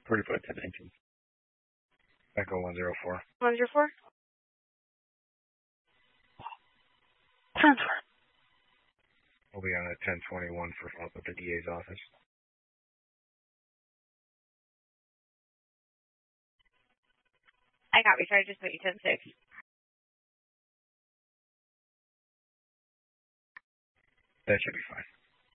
45 1019. Echo 104. 104? 10. We'll be on at 1021 for follow-up at the DA's office. I got me. Sorry, just put you 10-6. That should be fine.